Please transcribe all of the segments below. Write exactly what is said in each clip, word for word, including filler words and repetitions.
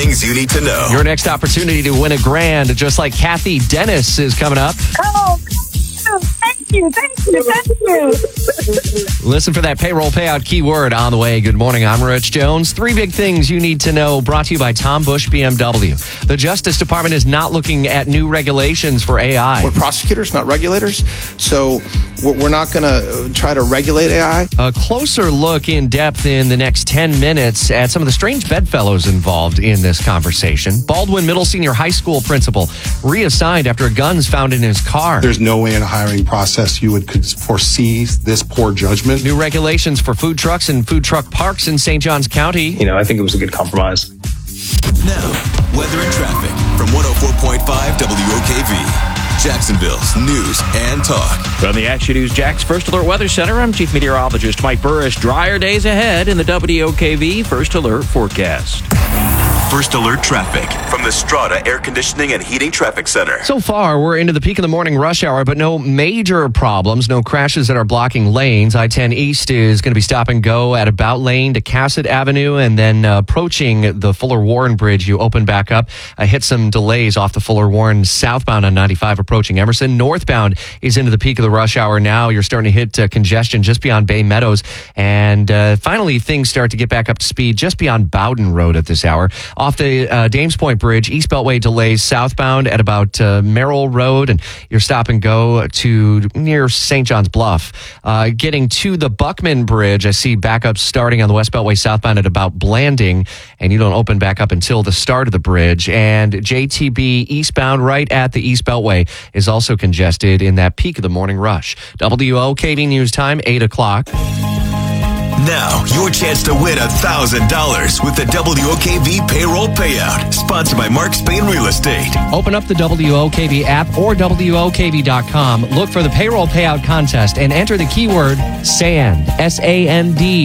things you need to know. Your next opportunity to win a grand, just like Kathy Dennis, is coming up. Oh, thank you, thank you, thank you. Listen for that payroll payout keyword on the way. Good morning, I'm Rich Jones. Three big things you need to know, brought to you by Tom Bush B M W. The Justice Department is not looking at new regulations for A I. We're prosecutors, not regulators, so we're not going to try to regulate A I. A closer look in depth in the next ten minutes at some of the strange bedfellows involved in this conversation. Baldwin Middle Senior High School principal reassigned after guns found in his car. There's no way in a hiring process you would could foresee this poor judgment. New regulations for food trucks and food truck parks in Saint Johns County. You know, I think it was a good compromise. Now, weather and traffic from one oh four point five W O K V. Jacksonville's news and talk. From the Action News Jax First Alert Weather Center, I'm Chief Meteorologist Mike Burris. Drier days ahead in the W O K V First Alert forecast. First Alert traffic from the Strata Air Conditioning and Heating Traffic Center. So far, we're into the peak of the morning rush hour, but no major problems, no crashes that are blocking lanes. I ten East is going to be stop and go at About Lane to Cassett Avenue, and then uh, approaching the Fuller Warren Bridge, you open back up. I hit some delays off the Fuller Warren southbound on ninety-five approaching Emerson. Northbound is into the peak of the rush hour now. You're starting to hit uh, congestion just beyond Bay Meadows. And uh, finally, things start to get back up to speed just beyond Bowden Road at this hour. Off the uh, Dames Point Bridge, East Beltway delays southbound at about uh, Merrill Road, and you're stop and go to near Saint John's Bluff. Uh, getting to the Buckman Bridge, I see backups starting on the West Beltway southbound at about Blanding, and you don't open back up until the start of the bridge. And J T B eastbound right at the East Beltway is also congested in that peak of the morning rush. W O K V News Time, eight o'clock. Now, your chance to win one thousand dollars with the W O K V Payroll Payout, sponsored by Mark Spain Real Estate. Open up the W O K V app or W O K V dot com. Look for the Payroll Payout Contest and enter the keyword SAND, S A N D,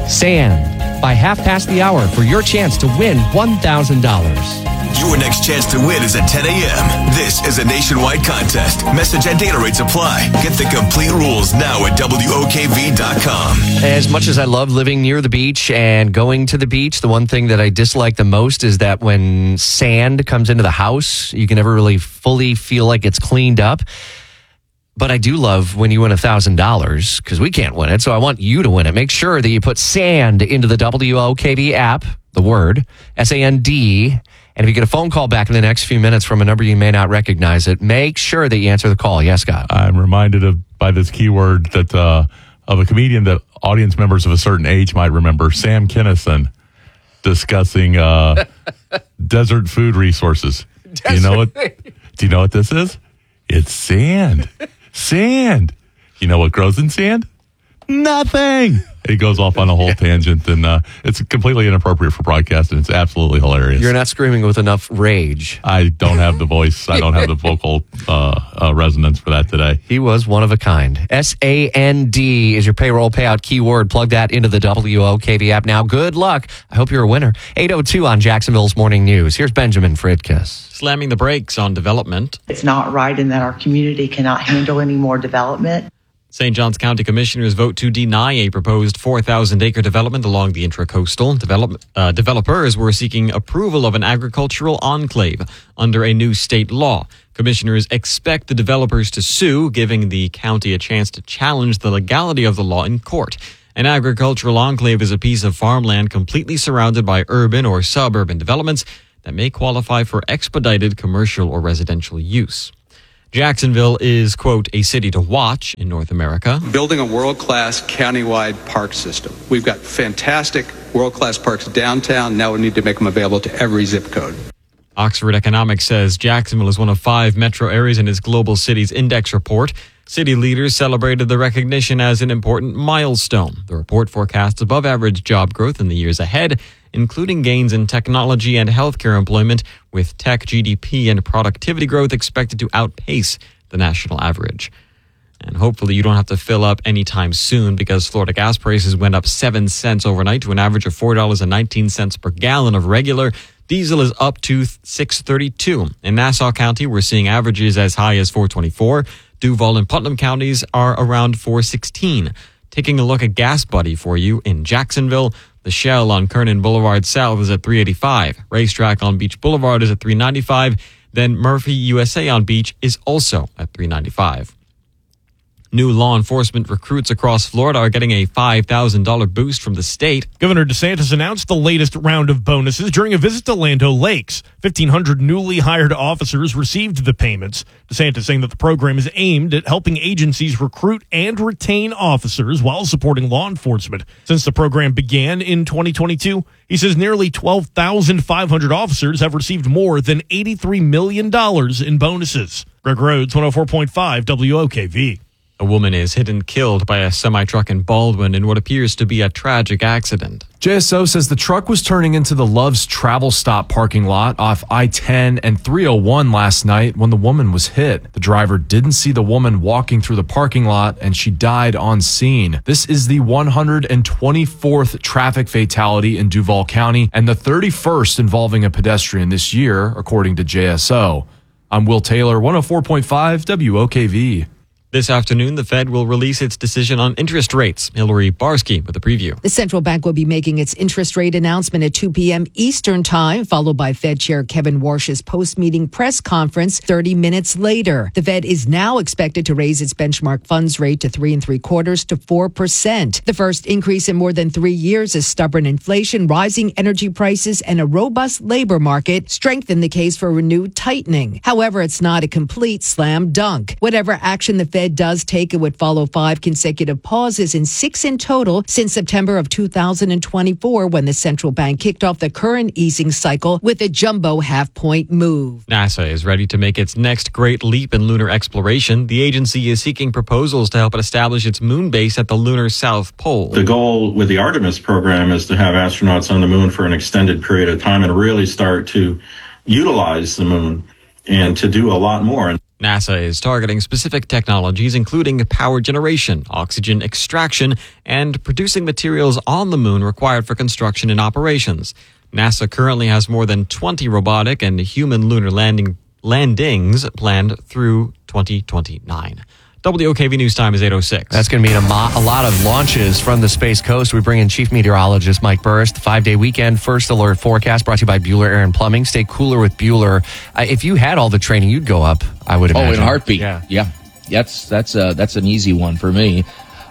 SAND, by half past the hour for your chance to win one thousand dollars. Your next chance to win is at ten a.m. This is a nationwide contest. Message and data rates apply. Get the complete rules now at W O K V dot com. As much as I love living near the beach and going to the beach, the one thing that I dislike the most is that when sand comes into the house, you can never really fully feel like it's cleaned up. But I do love when you win one thousand dollars because we can't win it, so I want you to win it. Make sure that you put SAND into the W O K V app, the word, S A N D, and if you get a phone call back in the next few minutes from a number you may not recognize it, make sure that you answer the call. Yes, Scott? I'm reminded of by this keyword that uh, of a comedian that audience members of a certain age might remember, Sam Kinison, discussing uh, desert food resources. Desert. Do you know what? Do you know what this is? It's sand. Sand. You know what grows in sand? Nothing. He goes off on a whole tangent, and uh, it's completely inappropriate for broadcast, and it's absolutely hilarious. You're not screaming with enough rage. I don't have the voice. I don't have the vocal uh, uh, resonance for that today. He was one of a kind. S A N D is your payroll payout keyword. Plug that into the W O K V app now. Good luck. I hope you're a winner. eight oh two on Jacksonville's Morning News. Here's Benjamin Fridkiss. Slamming the brakes on development. It's not right in that our community cannot handle any more development. Saint Johns County Commissioners vote to deny a proposed four thousand acre development along the Intracoastal. Develop, uh, developers were seeking approval of an agricultural enclave under a new state law. Commissioners expect the developers to sue, giving the county a chance to challenge the legality of the law in court. An agricultural enclave is a piece of farmland completely surrounded by urban or suburban developments that may qualify for expedited commercial or residential use. Jacksonville is, quote, a city to watch in North America. Building a world-class countywide park system. We've got fantastic world-class parks downtown. Now we need to make them available to every zip code. Oxford Economics says Jacksonville is one of five metro areas in its Global Cities Index report. City leaders celebrated the recognition as an important milestone. The report forecasts above-average job growth in the years ahead, including gains in technology and healthcare employment, with tech G D P and productivity growth expected to outpace the national average. And hopefully you don't have to fill up anytime soon, because Florida gas prices went up seven cents overnight to an average of four dollars and nineteen cents per gallon of regular. Diesel is up to six thirty-two. In Nassau County, we're seeing averages as high as four twenty-four. Duval and Putnam counties are around four sixteen. Taking a look at Gas Buddy for you in Jacksonville, The Shell on Kernan Boulevard South is at three eighty-five. Racetrack on Beach Boulevard is at three ninety-five. Then Murphy U S A on Beach is also at three ninety-five. New law enforcement recruits across Florida are getting a five thousand dollars boost from the state. Governor DeSantis announced the latest round of bonuses during a visit to Land O'Lakes. fifteen hundred newly hired officers received the payments. DeSantis saying that the program is aimed at helping agencies recruit and retain officers while supporting law enforcement. Since the program began in twenty twenty-two, he says nearly twelve thousand five hundred officers have received more than eighty-three million dollars in bonuses. Greg Rhodes, one oh four point five W O K V. A woman is hit and killed by a semi-truck in Baldwin in what appears to be a tragic accident. J S O says the truck was turning into the Love's Travel Stop parking lot off I ten and three oh one last night when the woman was hit. The driver didn't see the woman walking through the parking lot and she died on scene. This is the one hundred twenty-fourth traffic fatality in Duval County and the thirty-first involving a pedestrian this year, according to J S O. I'm Will Taylor, one oh four point five W O K V. This afternoon, the Fed will release its decision on interest rates. Hillary Barsky with a preview. The central bank will be making its interest rate announcement at two p.m. Eastern Time, followed by Fed Chair Kevin Warsh's post-meeting press conference thirty minutes later. The Fed is now expected to raise its benchmark funds rate to three and three quarters to four percent. The first increase in more than three years as stubborn inflation, rising energy prices, and a robust labor market strengthen the case for renewed tightening. However, it's not a complete slam dunk. Whatever action the Fed does take, it would follow five consecutive pauses and six in total since September of two thousand twenty-four, when the central bank kicked off the current easing cycle with a jumbo half-point move. NASA is ready to make its next great leap in lunar exploration. The agency is seeking proposals to help it establish its moon base at the lunar South Pole. The goal with the Artemis program is to have astronauts on the moon for an extended period of time and really start to utilize the moon and to do a lot more. NASA is targeting specific technologies, including power generation, oxygen extraction, and producing materials on the moon required for construction and operations. NASA currently has more than twenty robotic and human lunar landing landings planned through twenty twenty-nine. W O K V News Time is eight oh six. That's going to mean a, mo- a lot of launches from the Space Coast. We bring in Chief Meteorologist Mike Burris. The five-day weekend first alert forecast brought to you by Bueller Air and Plumbing. Stay cooler with Bueller. Uh, if you had all the training, you'd go up, I would imagine. Oh, in a heartbeat. Yeah. Yeah. That's, that's, uh, that's an easy one for me.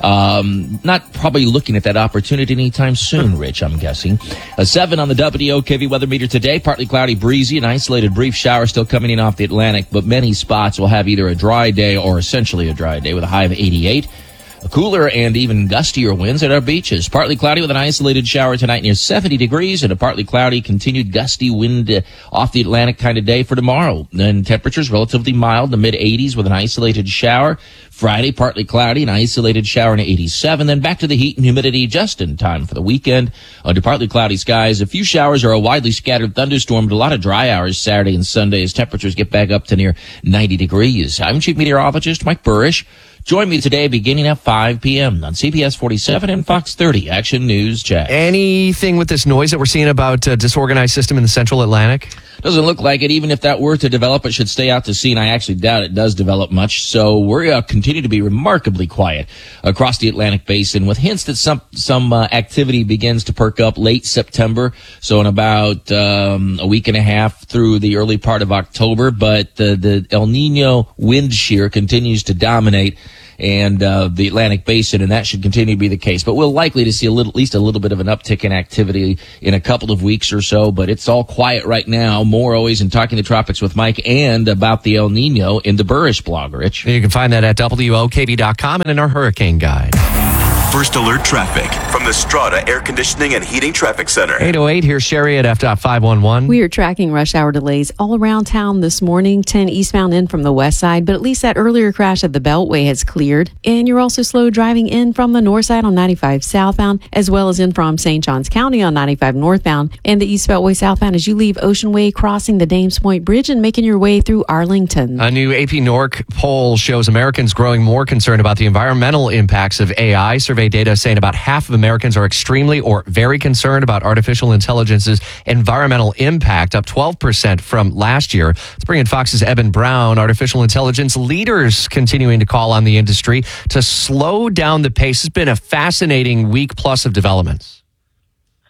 Um, not probably looking at that opportunity anytime soon, Rich, I'm guessing. A seven on the W O K V weather meter today. Partly cloudy, breezy, an isolated brief shower still coming in off the Atlantic, but many spots will have either a dry day or essentially a dry day with a high of eighty-eight. A cooler and even gustier winds at our beaches. Partly cloudy with an isolated shower tonight near seventy degrees and a partly cloudy, continued gusty wind uh, off the Atlantic kind of day for tomorrow. Then temperatures relatively mild, the mid eighties with an isolated shower. Friday, partly cloudy, an isolated shower in eighty-seven. Then back to the heat and humidity just in time for the weekend. Under partly cloudy skies, a few showers or a widely scattered thunderstorm, but a lot of dry hours Saturday and Sunday as temperatures get back up to near ninety degrees. I'm Chief Meteorologist Mike Burrish. Join me today beginning at five p.m. on C B S forty-seven and Fox thirty. Action News Jack. Anything with this noise that we're seeing about a disorganized system in the Central Atlantic? Doesn't look like it. Even if that were to develop, it should stay out to sea, and I actually doubt it does develop much. So we're uh, continue to be remarkably quiet across the Atlantic Basin, with hints that some some uh, activity begins to perk up late September. So in about um, a week and a half through the early part of October. But the, the El Nino wind shear continues to dominate and uh, the Atlantic Basin, and that should continue to be the case. But we're likely to see a little, at least a little bit of an uptick in activity in a couple of weeks or so. But it's all quiet right now. More always in Talking the Tropics with Mike and about the El Nino in the Burrish blog, Rich. You can find that at W O K V dot com and in our hurricane guide. First alert traffic from the Strata Air Conditioning and Heating Traffic Center. eight oh eight, here's Sherry at F five one one. We are tracking rush hour delays all around town this morning. ten eastbound in from the west side, but at least that earlier crash at the Beltway has cleared. And you're also slow driving in from the north side on ninety-five southbound, as well as in from Saint Johns County on ninety-five northbound, and the East Beltway southbound as you leave Ocean Way, crossing the Dames Point Bridge and making your way through Arlington. A new A P N O R C poll shows Americans growing more concerned about the environmental impacts of A I. Survey data saying about half of Americans are extremely or very concerned about artificial intelligence's environmental impact, up twelve percent from last year. Let's bring in Fox's Evan Brown. Artificial intelligence leaders continuing to call on the industry to slow down the pace. It's been a fascinating week plus of developments.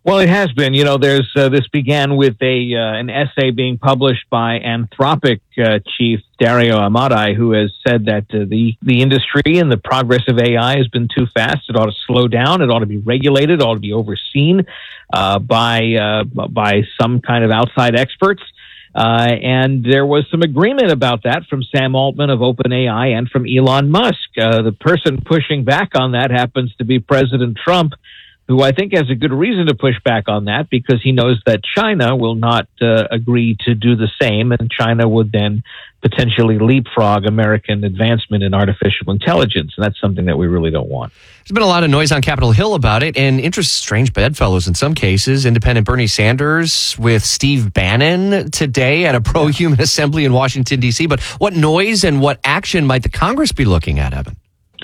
Well, it has been. You know, there's uh, this began with a uh, an essay being published by Anthropic uh, chief Dario Amodei, who has said that uh, the the industry and the progress of A I has been too fast. It ought to slow down. It ought to be regulated. It ought to be overseen uh, by uh, by some kind of outside experts. Uh, and there was some agreement about that from Sam Altman of OpenAI and from Elon Musk. Uh, the person pushing back on that happens to be President Trump, who I think has a good reason to push back on that because he knows that China will not uh, agree to do the same, and China would then potentially leapfrog American advancement in artificial intelligence, and that's something that we really don't want. There's been a lot of noise on Capitol Hill about it, and interest strange bedfellows in some cases. Independent Bernie Sanders with Steve Bannon today at a pro-human assembly in Washington, D C. But what noise and what action might the Congress be looking at, Evan?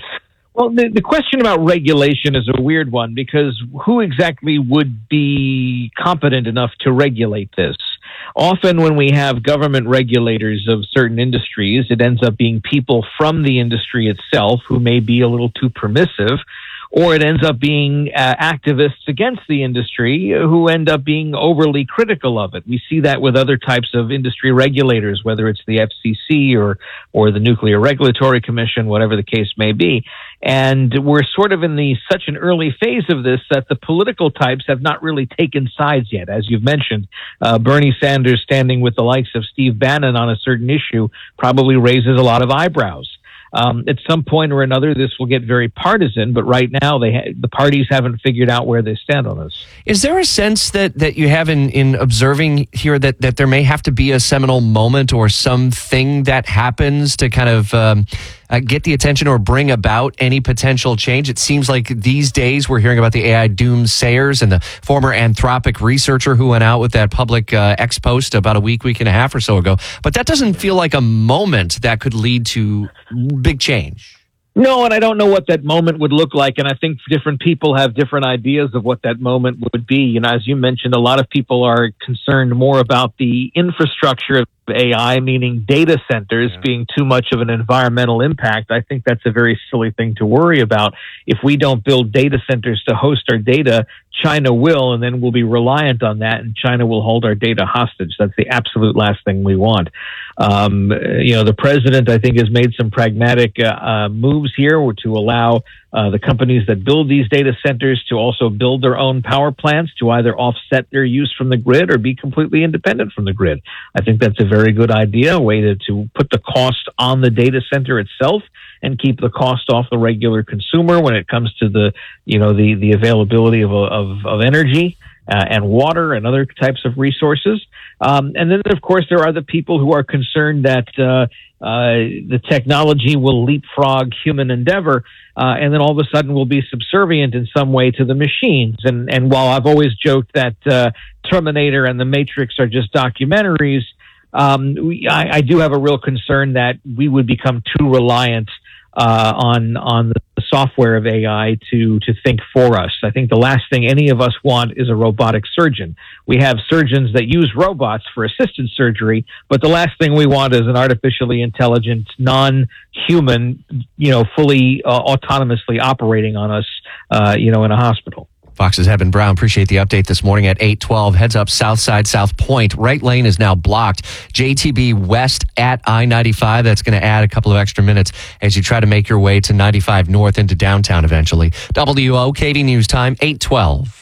Well, the, the question about regulation is a weird one because who exactly would be competent enough to regulate this? Often when we have government regulators of certain industries, it ends up being people from the industry itself who may be a little too permissive, or it ends up being uh, activists against the industry who end up being overly critical of it. We see that with other types of industry regulators, whether it's the F C C or or the Nuclear Regulatory Commission, whatever the case may be. And we're sort of in the such an early phase of this that the political types have not really taken sides yet. As you've mentioned, uh, Bernie Sanders standing with the likes of Steve Bannon on a certain issue probably raises a lot of eyebrows. Um, at some point or another, this will get very partisan, but right now they ha- the parties haven't figured out where they stand on this. Is there a sense that, that you have in, in observing here that, that there may have to be a seminal moment or something that happens to kind of um, uh, get the attention or bring about any potential change? It seems like these days we're hearing about the A I doomsayers and the former Anthropic researcher who went out with that public uh, ex post about a week, week and a half or so ago. But that doesn't feel like a moment that could lead to big change. No, and I don't know what that moment would look like. And I think different people have different ideas of what that moment would be. You know, as you mentioned, a lot of people are concerned more about the infrastructure of A I, meaning data centers yeah. being too much of an environmental impact. I think that's a very silly thing to worry about. If we don't build data centers to host our data, China will, and then we'll be reliant on that, and China will hold our data hostage. That's the absolute last thing we want. Um, you know, the president, I think, has made some pragmatic uh, uh, moves here to allow uh, the companies that build these data centers to also build their own power plants to either offset their use from the grid or be completely independent from the grid. I think that's a very good idea, a way to, to put the cost on the data center itself and keep the cost off the regular consumer when it comes to the, you know, the, the availability of, of, of energy uh, and water and other types of resources. Um, and then, of course, there are the people who are concerned that uh, uh, the technology will leapfrog human endeavor, uh, and then all of a sudden will be subservient in some way to the machines. And, and while I've always joked that uh, Terminator and The Matrix are just documentaries, um, we, I, I do have a real concern that we would become too reliant Uh, on on the software of A I to to think for us. I think the last thing any of us want is a robotic surgeon. We have surgeons that use robots for assisted surgery, but the last thing we want is an artificially intelligent, non-human, you know, fully uh, autonomously operating on us, uh, you know, in a hospital. Fox's Evan Brown, appreciate the update this morning at eight twelve. Heads up South Side, South Point. Right lane is now blocked. J T B West at I ninety-five. That's going to add a couple of extra minutes as you try to make your way to ninety-five North into downtown eventually. W O K V News Time, eight twelve.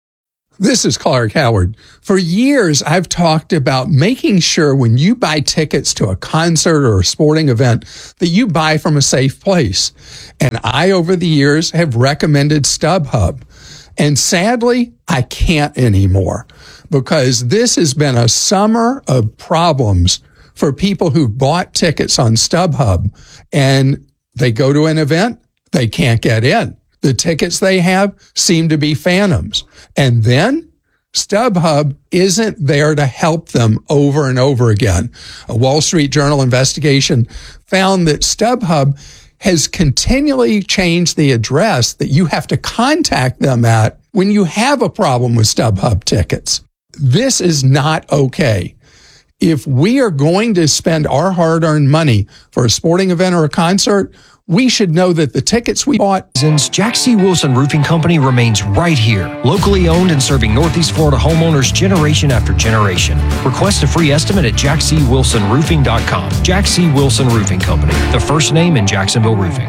This is Clark Howard. For years, I've talked about making sure when you buy tickets to a concert or a sporting event that you buy from a safe place. And I, over the years, have recommended StubHub. And sadly, I can't anymore because this has been a summer of problems for people who bought tickets on StubHub and they go to an event, they can't get in. The tickets they have seem to be phantoms. And then StubHub isn't there to help them over and over again. A Wall Street Journal investigation found that StubHub has continually changed the address that you have to contact them at when you have a problem with StubHub tickets. This is not okay. If we are going to spend our hard-earned money for a sporting event or a concert, we should know that the tickets we bought. Jack C. Wilson Roofing Company remains right here, locally owned and serving Northeast Florida homeowners generation after generation. Request a free estimate at jack c wilson roofing dot com. Jack C. Wilson Roofing Company, the first name in Jacksonville roofing.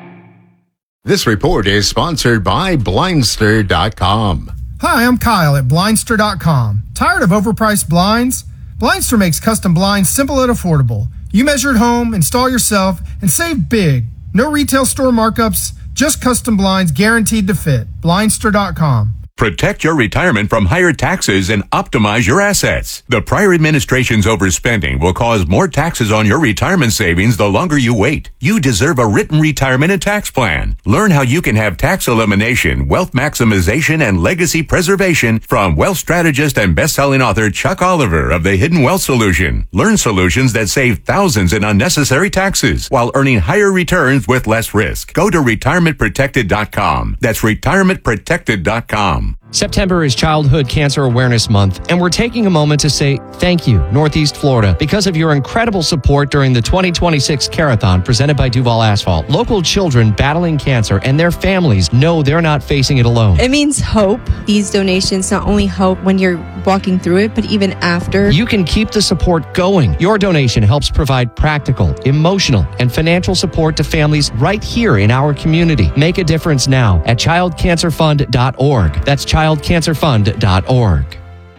This report is sponsored by blindster dot com. Hi, I'm Kyle at blindster dot com. Tired of overpriced blinds? Blindster makes custom blinds simple and affordable. You measure at home, install yourself, and save big. No retail store markups, just custom blinds guaranteed to fit. blindster dot com. Protect your retirement from higher taxes and optimize your assets. The prior administration's overspending will cause more taxes on your retirement savings the longer you wait. You deserve a written retirement and tax plan. Learn how you can have tax elimination, wealth maximization, and legacy preservation from wealth strategist and best-selling author Chuck Oliver of The Hidden Wealth Solution. Learn solutions that save thousands in unnecessary taxes while earning higher returns with less risk. Go to retirement protected dot com. That's retirement protected dot com. September is Childhood Cancer Awareness Month, and we're taking a moment to say thank you, Northeast Florida, because of your incredible support during the twenty twenty-six Carathon presented by Duval Asphalt. Local children battling cancer and their families know they're not facing it alone. It means hope. These donations not only help when you're walking through it, but even after. You can keep the support going. Your donation helps provide practical, emotional, and financial support to families right here in our community. Make a difference now at child cancer fund dot org. That's child cancer fund dot org.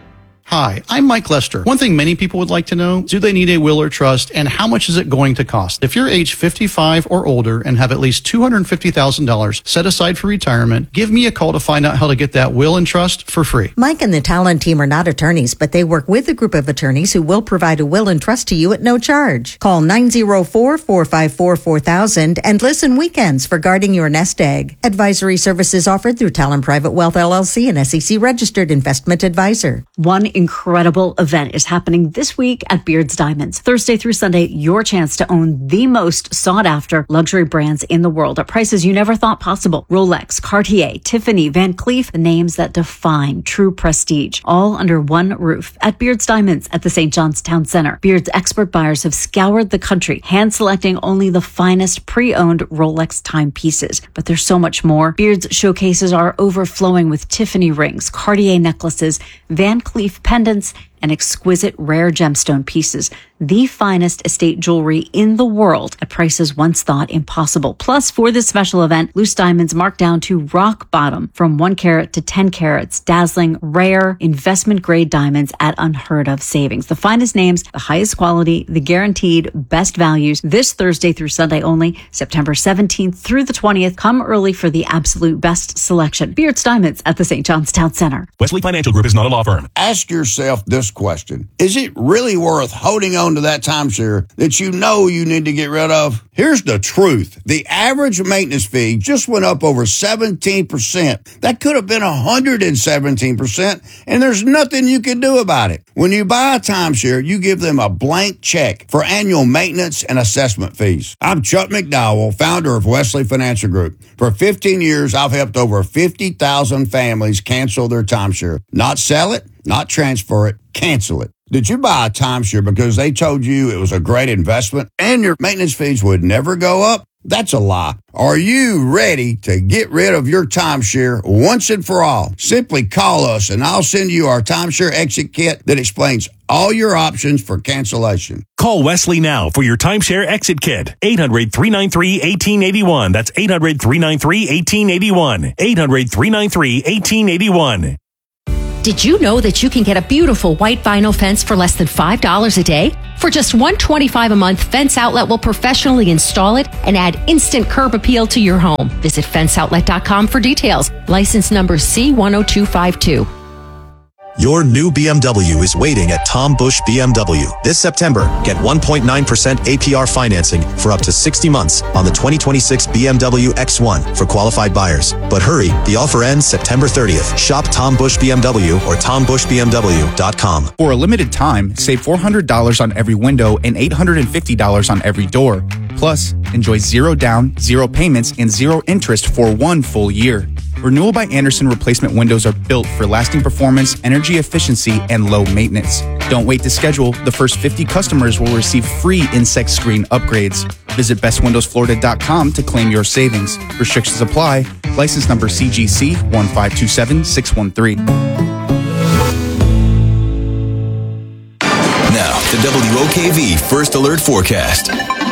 Hi, I'm Mike Lester. One thing many people would like to know, do they need a will or trust, and how much is it going to cost? If you're age fifty-five or older and have at least two hundred fifty thousand dollars set aside for retirement, give me a call to find out how to get that will and trust for free. Mike and the Talon team are not attorneys, but they work with a group of attorneys who will provide a will and trust to you at no charge. Call nine oh four, four five four, four thousand and listen weekends for guarding your nest egg. Advisory services offered through Talon Private Wealth L L C, an S E C registered investment advisor. One incredible event is happening this week at Beards Diamonds. Thursday through Sunday, your chance to own the most sought-after luxury brands in the world at prices you never thought possible. Rolex, Cartier, Tiffany, Van Cleef, the names that define true prestige, all under one roof at Beards Diamonds at the Saint John's Town Center. Beards expert buyers have scoured the country, hand-selecting only the finest pre-owned Rolex timepieces. But there's so much more. Beards showcases are overflowing with Tiffany rings, Cartier necklaces, Van Cleef pendants, and exquisite rare gemstone pieces, the finest estate jewelry in the world at prices once thought impossible. Plus, for this special event, loose diamonds marked down to rock bottom from one carat to ten carats, dazzling, rare, investment-grade diamonds at unheard of savings. The finest names, the highest quality, the guaranteed best values. This Thursday through Sunday only, September seventeenth through the twentieth. Come early for the absolute best selection. Beards Diamonds at the Saint John's Town Center. Wesley Financial Group is not a law firm. Ask yourself this question. Is it really worth holding on to that timeshare that you know you need to get rid of? Here's the truth. The average maintenance fee just went up over seventeen percent. That could have been one hundred seventeen percent, and there's nothing you can do about it. When you buy a timeshare, you give them a blank check for annual maintenance and assessment fees. I'm Chuck McDowell, founder of Wesley Financial Group. For fifteen years, I've helped over fifty thousand families cancel their timeshare. Not sell it, not transfer it, cancel it. Did you buy a timeshare because they told you it was a great investment and your maintenance fees would never go up? That's a lie. Are you ready to get rid of your timeshare once and for all? Simply call us and I'll send you our timeshare exit kit that explains all your options for cancellation. Call Wesley now for your timeshare exit kit. eight hundred, three nine three, one eight eight one. That's eight hundred, three nine three, one eight eight one. eight hundred, three nine three, one eight eight one. Did you know that you can get a beautiful white vinyl fence for less than five dollars a day? For just one hundred twenty-five dollars a month, Fence Outlet will professionally install it and add instant curb appeal to your home. Visit fence outlet dot com for details. License number C one oh two five two. Your new B M W is waiting at Tom Bush B M W. This September, get one point nine percent A P R financing for up to sixty months on the twenty twenty-six B M W X one for qualified buyers. But hurry, the offer ends September thirtieth. Shop Tom Bush B M W or tom bush b m w dot com. For a limited time, save four hundred dollars on every window and eight hundred fifty dollars on every door. Plus, enjoy zero down, zero payments, and zero interest for one full year. Renewal by Andersen replacement windows are built for lasting performance, energy efficiency, and low maintenance. Don't wait to schedule. The first fifty customers will receive free insect screen upgrades. Visit best windows florida dot com to claim your savings. Restrictions apply. License number C G C one five two seven six one three. Now, the W O K V First Alert Forecast.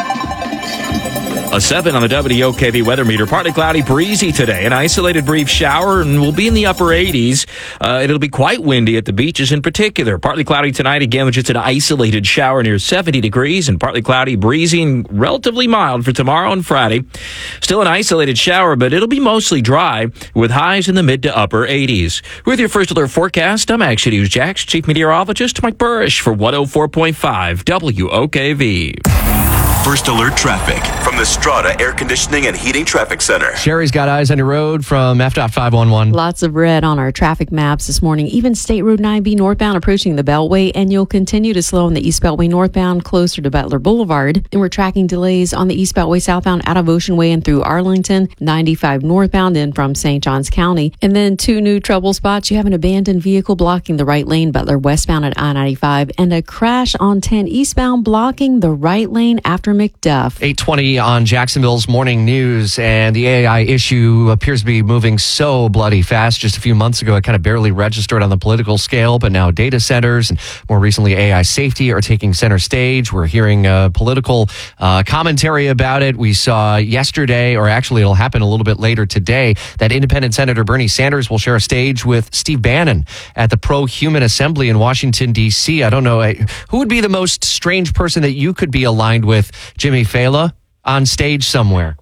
A seven on the W O K V weather meter. Partly cloudy, breezy today. An isolated brief shower, and we'll be in the upper eighties. Uh, it'll be quite windy at the beaches in particular. Partly cloudy tonight again, with just an isolated shower near seventy degrees, and partly cloudy, breezy, and relatively mild for tomorrow and Friday. Still an isolated shower, but it'll be mostly dry with highs in the mid to upper eighties. With your First Alert forecast, I'm Action News Jax Chief Meteorologist Mike Burrish for one oh four point five W O K V. First Alert traffic from the Strata Air Conditioning and Heating Traffic Center. Sherry's got eyes on your road from F DOT five one one. Lots of red on our traffic maps this morning. Even State Road nine B northbound approaching the Beltway, and you'll continue to slow on the East Beltway northbound closer to Butler Boulevard. And we're tracking delays on the East Beltway southbound out of Ocean Way and through Arlington, ninety-five northbound in from Saint Johns County. And then two new trouble spots. You have an abandoned vehicle blocking the right lane, Butler westbound at I ninety-five, and a crash on ten eastbound blocking the right lane after McDuff. eight twenty on Jacksonville's morning news, and the A I issue appears to be moving so bloody fast. Just a few months ago, it kind of barely registered on the political scale, but now data centers and more recently A I safety are taking center stage. We're hearing uh, political uh, commentary about it. We saw yesterday, or actually it'll happen a little bit later today, that independent Senator Bernie Sanders will share a stage with Steve Bannon at the Pro-Human Assembly in Washington, D C. I don't know, I, who would be the most strange person that you could be aligned with, Jimmy Fela, on stage somewhere?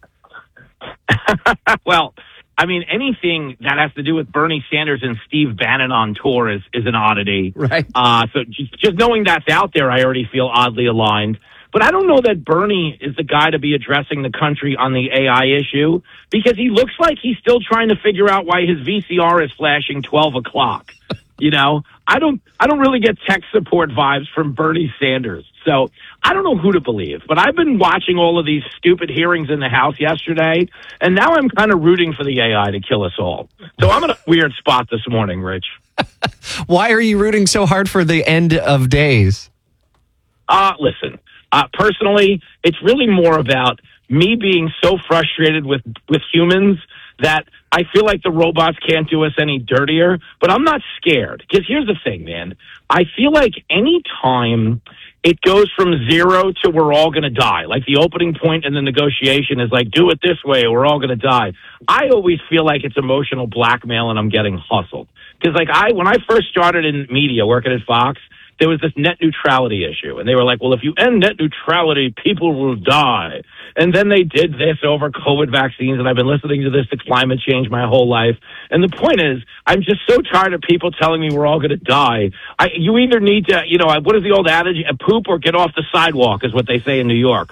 Well, I mean, anything that has to do with Bernie Sanders and Steve Bannon on tour is, is an oddity. Right. Uh, so just, just knowing that's out there, I already feel oddly aligned. But I don't know that Bernie is the guy to be addressing the country on the A I issue, because he looks like he's still trying to figure out why his V C R is flashing twelve o'clock. You know, I don't, I don't really get tech support vibes from Bernie Sanders. So I don't know who to believe, but I've been watching all of these stupid hearings in the House yesterday, and now I'm kind of rooting for the A I to kill us all. So I'm in a weird spot this morning, Rich. Why are you rooting so hard for the end of days? Uh, listen, uh, personally, it's really more about me being so frustrated with, with humans that I feel like the robots can't do us any dirtier, but I'm not scared. Because here's the thing, man. I feel like any time it goes from zero to we're all going to die, like the opening point in the negotiation is like, do it this way or we're all going to die. I always feel like it's emotional blackmail and I'm getting hustled. Because like I, when I first started in media working at Fox, there was this net neutrality issue. And they were like, well, if you end net neutrality, people will die. And then they did this over COVID vaccines, and I've been listening to this to climate change my whole life. And the point is, I'm just so tired of people telling me we're all going to die. I, you either need to, you know, what is the old adage? Poop or get off the sidewalk is what they say in New York.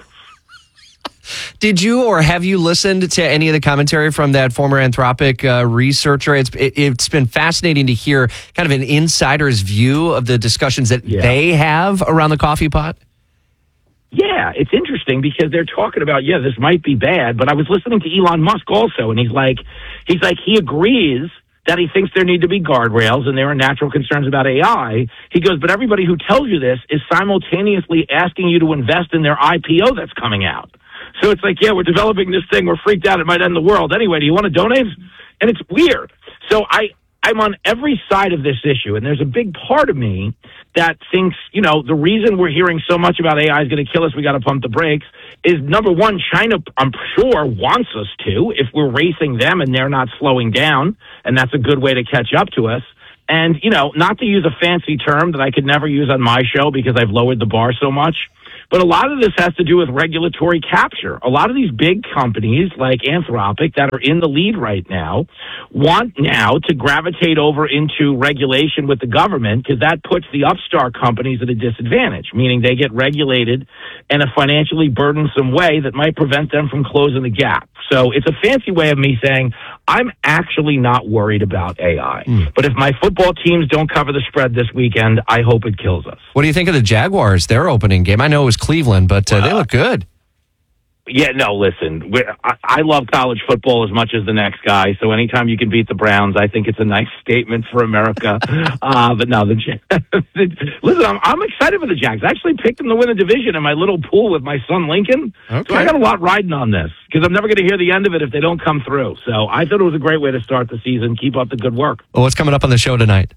Did you or have you listened to any of the commentary from that former Anthropic uh, researcher? It's it, it's been fascinating to hear kind of an insider's view of the discussions that yeah. they have around the coffee pot. Yeah, it's interesting because they're talking about, yeah, this might be bad, but I was listening to Elon Musk also, and he's like, he's like, he agrees that he thinks there need to be guardrails and there are natural concerns about A I. He goes, but everybody who tells you this is simultaneously asking you to invest in their I P O that's coming out. So it's like, yeah, we're developing this thing. We're freaked out. It might end the world. Anyway, do you want to donate? And it's weird. So I, I'm on every side of this issue, and there's a big part of me that thinks, you know, the reason we're hearing so much about A I is going to kill us, we got to pump the brakes, is number one, China, I'm sure, wants us to, if we're racing them and they're not slowing down, and that's a good way to catch up to us. And, you know, not to use a fancy term that I could never use on my show because I've lowered the bar so much, but a lot of this has to do with regulatory capture. A lot of these big companies like Anthropic that are in the lead right now want now to gravitate over into regulation with the government because that puts the upstart companies at a disadvantage, meaning they get regulated in a financially burdensome way that might prevent them from closing the gap. So it's a fancy way of me saying I'm actually not worried about A I. Mm. But if my football teams don't cover the spread this weekend, I hope it kills us. What do you think of the Jaguars, their opening game? I know it was Cleveland, but uh, they look good. Yeah, no, listen, we, I, I love college football as much as the next guy, so anytime you can beat the Browns, I think it's a nice statement for America. uh, but no, the listen, I'm, I'm excited for the Jags. I actually picked them to win the division in my little pool with my son Lincoln, okay. So I got a lot riding on this, because I'm never going to hear the end of it if they don't come through. So I thought it was a great way to start the season. Keep up the good work. Well, what's coming up on the show tonight?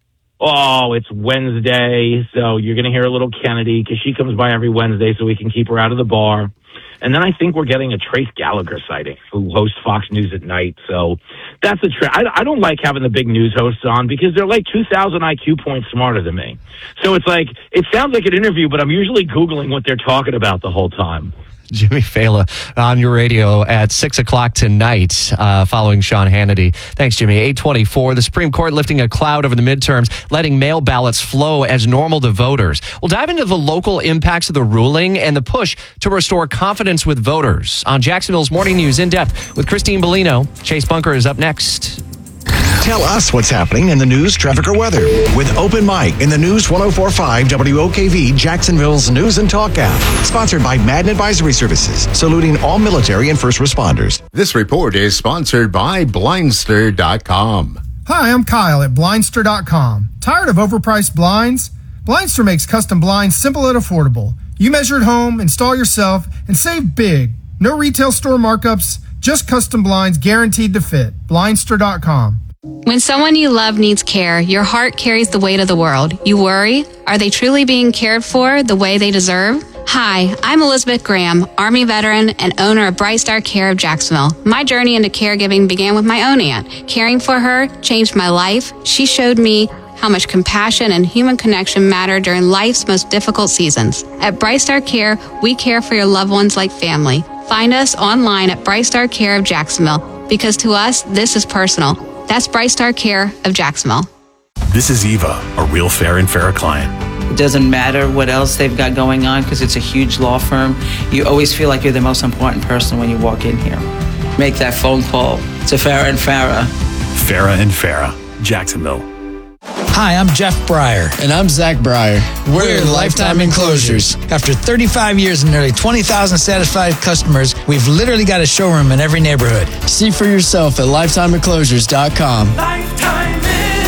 Oh, it's Wednesday, so you're going to hear a little Kennedy, because she comes by every Wednesday, so we can keep her out of the bar. And then I think we're getting a Trace Gallagher sighting, who hosts Fox News at night. So that's a trip. I, I don't like having the big news hosts on, because they're like two thousand I Q points smarter than me. So it's like, it sounds like an interview, but I'm usually Googling what they're talking about the whole time. Jimmy Fallon on your radio at six o'clock tonight, uh, following Sean Hannity. Thanks, Jimmy. eight twenty-four, the Supreme Court lifting a cloud over the midterms, letting mail ballots flow as normal to voters. We'll dive into the local impacts of the ruling and the push to restore confidence with voters on Jacksonville's Morning News in depth with Christine Bellino. Chase Bunker is up next. Tell us what's happening in the news, traffic, or weather with Open Mic in the News one oh four point five W O K V, Jacksonville's News and Talk app. Sponsored by Madden Advisory Services, saluting all military and first responders. This report is sponsored by Blindster dot com. Hi, I'm Kyle at Blindster dot com. Tired of overpriced blinds? Blindster makes custom blinds simple and affordable. You measure at home, install yourself, and save big. No retail store markups, just custom blinds guaranteed to fit. Blindster dot com. When someone you love needs care, your heart carries the weight of the world. You worry, are they truly being cared for the way they deserve? Hi, I'm Elizabeth Graham, Army veteran and owner of Bright Star Care of Jacksonville. My journey into caregiving began with my own aunt. Caring for her changed my life. She showed me how much compassion and human connection matter during life's most difficult seasons. At Bright Star Care, we care for your loved ones like family. Find us online at Bright Star Care of Jacksonville, because to us, this is personal. That's Bright Star Care of Jacksonville. This is Eva, a real fair and fair client. It doesn't matter what else they've got going on, because it's a huge law firm. You always feel like you're the most important person when you walk in here. Make that phone call to Farah and Farah. Farah and Farah, Jacksonville. Hi, I'm Jeff Breyer. And I'm Zach Breyer. We're, We're Lifetime Enclosures. After thirty-five years and nearly twenty thousand satisfied customers, we've literally got a showroom in every neighborhood. See for yourself at lifetime enclosures dot com. Lifetime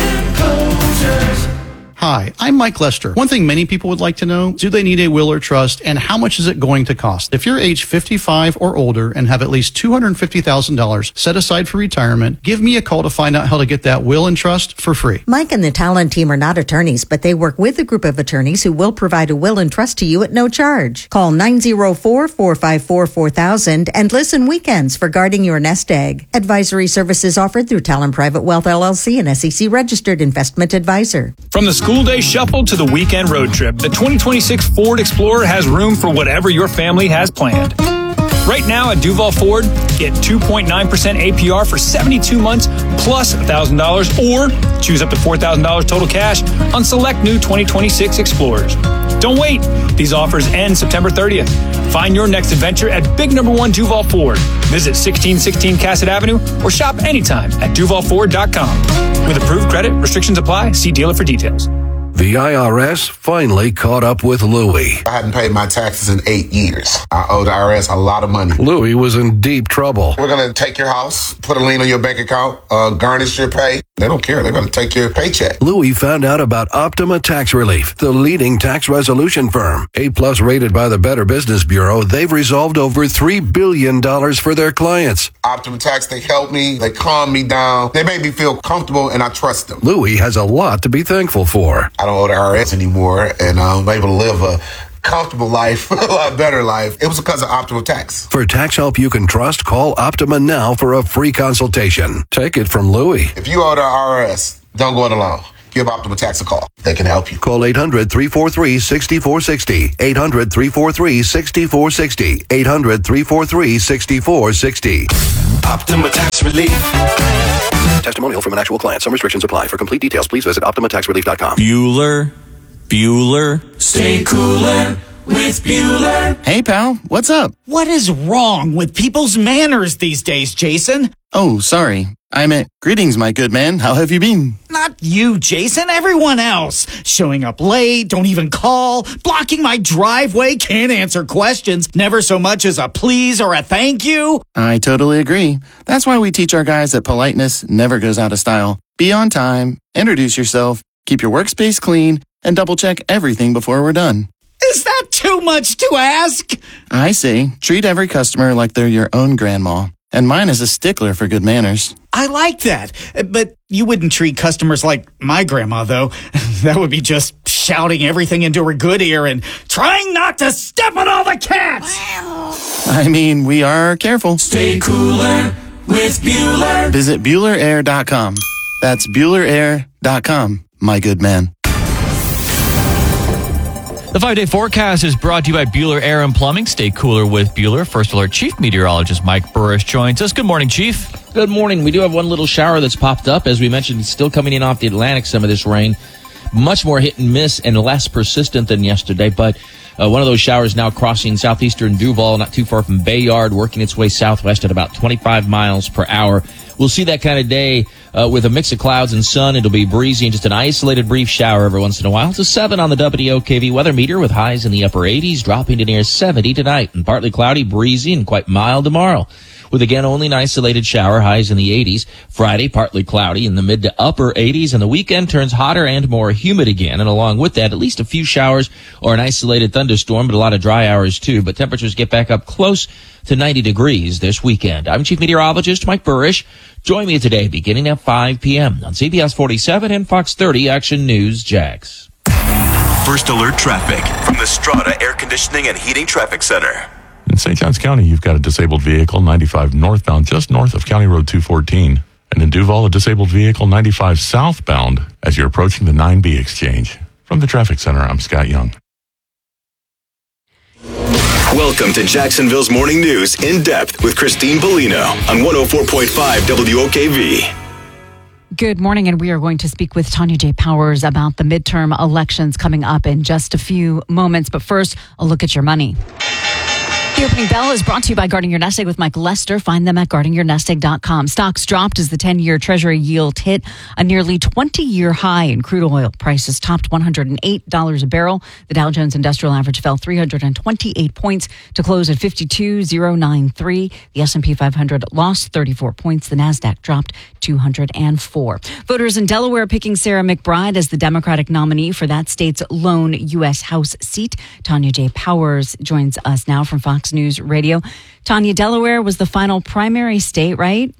Enclosures. Hi, I'm Mike Lester. One thing many people would like to know, do they need a will or trust, and how much is it going to cost? If you're age fifty-five or older and have at least two hundred fifty thousand dollars set aside for retirement, give me a call to find out how to get that will and trust for free. Mike and the Talon team are not attorneys, but they work with a group of attorneys who will provide a will and trust to you at no charge. Call nine oh four, four five four, four thousand and listen weekends for guarding your nest egg. Advisory services offered through Talon Private Wealth L L C, an S E C registered investment advisor. From the school day shuffle to the weekend road trip, the twenty twenty-six Ford Explorer has room for whatever your family has planned. Right now at Duval Ford, get two point nine percent A P R for seventy-two months plus one thousand dollars, or choose up to four thousand dollars total cash on select new twenty twenty-six Explorers. Don't wait. These offers end September thirtieth. Find your next adventure at Big Number One Duval Ford. Visit sixteen sixteen Cassett Avenue or shop anytime at duval ford dot com. With approved credit, restrictions apply. See dealer for details. The I R S finally caught up with Louie. I hadn't paid my taxes in eight years. I owe the I R S a lot of money. Louie was in deep trouble. We're going to take your house, put a lien on your bank account, uh, garnish your pay. They don't care. They're going to take your paycheck. Louie found out about Optima Tax Relief, the leading tax resolution firm. A-plus rated by the Better Business Bureau, they've resolved over three billion dollars for their clients. Optima Tax, they help me. They calm me down. They make me feel comfortable, and I trust them. Louie has a lot to be thankful for. I don't owe the I R S anymore, and I'm able to live a comfortable life, a lot better life. It was because of Optima Tax. For tax help you can trust, call Optima now for a free consultation. Take it from Louie. If you owe the I R S, don't go it alone. Give Optima Tax a call. They can help you. Call eight hundred, three four three, six four six zero. eight hundred, three four three, six four six zero. eight hundred, three four three, six four six zero. Optima Tax Relief. Testimonial from an actual client. Some restrictions apply. For complete details, please visit optima tax relief dot com. Bueller, Bueller. Stay cooler with Bueller. Hey, pal, what's up? What is wrong with people's manners these days, Jason? Oh, sorry. I meant, greetings, my good man. How have you been? Not you, Jason. Everyone else. Showing up late, don't even call, blocking my driveway, can't answer questions, never so much as a please or a thank you. I totally agree. That's why we teach our guys that politeness never goes out of style. Be on time, introduce yourself, keep your workspace clean, and double check everything before we're done. Is that too much to ask? I say, treat every customer like they're your own grandma. And mine is a stickler for good manners. I like that. But you wouldn't treat customers like my grandma, though. That would be just shouting everything into her good ear and trying not to step on all the cats. I mean, we are careful. Stay cooler with Bueller. Visit Bueller Air dot com. That's Bueller Air dot com, my good man. The five-day forecast is brought to you by Bueller Air and Plumbing. Stay cooler with Bueller. First Alert Chief Meteorologist Mike Burris joins us. Good morning, Chief. Good morning. We do have one little shower that's popped up. As we mentioned, it's still coming in off the Atlantic, some of this rain. Much more hit and miss and less persistent than yesterday, but uh, one of those showers now crossing southeastern Duval, not too far from Bayard, working its way southwest at about twenty-five miles per hour. We'll see that kind of day uh, with a mix of clouds and sun. It'll be breezy and just an isolated brief shower every once in a while. It's a seven on the W O K V weather meter with highs in the upper eighties, dropping to near seventy tonight, and partly cloudy, breezy, and quite mild tomorrow, with again only an isolated shower, highs in the eighties. Friday, partly cloudy in the mid to upper eighties, and the weekend turns hotter and more humid again. And along with that, at least a few showers or an isolated thunderstorm, but a lot of dry hours too. But temperatures get back up close to ninety degrees this weekend. I'm Chief Meteorologist Mike Burrish. Join me today beginning at five p.m. on C B S forty-seven and Fox thirty Action News Jax. First Alert Traffic from the Strata Air Conditioning and Heating Traffic Center. In Saint Johns County, you've got a disabled vehicle ninety-five northbound just north of County Road two fourteen. And in Duval, a disabled vehicle ninety-five southbound as you're approaching the nine B exchange. From the Traffic Center, I'm Scott Young. Welcome to Jacksonville's Morning News in depth with Christine Bellino on one oh four point five W O K V. Good morning, and we are going to speak with Tanya J. Powers about the midterm elections coming up in just a few moments. But first, a look at your money. The opening bell is brought to you by Guarding Your Nest Egg with Mike Lester. Find them at guarding your nest egg dot com. Stocks dropped as the ten-year Treasury yield hit a nearly twenty-year high, and crude oil prices topped one hundred eight dollars a barrel. The Dow Jones Industrial Average fell three hundred twenty-eight points to close at fifty-two thousand ninety-three. The S and P five hundred lost thirty-four points. The Nasdaq dropped two hundred four. Voters in Delaware picking Sarah McBride as the Democratic nominee for that state's lone U S House seat. Tanya J. Powers joins us now from Fox News Radio. Tanya, Delaware was the final primary state, right?